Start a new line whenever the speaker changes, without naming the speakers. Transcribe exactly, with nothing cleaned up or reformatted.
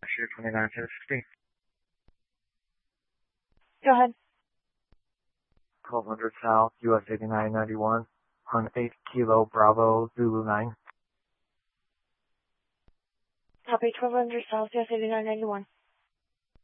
Sure, twenty-nine ten sixteen.
Go ahead.
twelve hundred South, U S eighty-nine ninety-one, on eight Kilo Bravo Zulu nine.
Copy twelve hundred South, U S eighty-nine ninety-one.